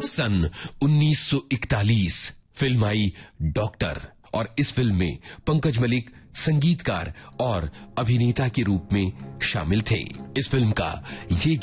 सन 1941 film आई doctor, और इस film में पंकज मलिक संगीतकार और अभिनेता के रूप में शामिल थे। इस फिल्म का ये